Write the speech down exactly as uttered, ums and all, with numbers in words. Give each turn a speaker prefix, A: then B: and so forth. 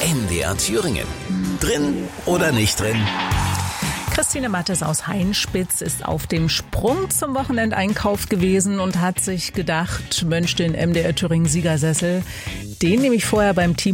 A: M D R Thüringen. Drin oder nicht drin?
B: Christine Mattes aus Heinspitz ist auf dem Sprung zum Wochenendeinkauf gewesen und hat sich gedacht, Mensch, den M D R Thüringen Siegersessel, den nehme ich vorher beim Team